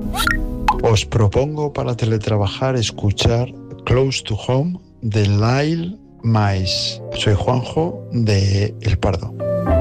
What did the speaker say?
Os propongo para teletrabajar escuchar Close to Home de Lyle Mais. Soy Juanjo de El Pardo.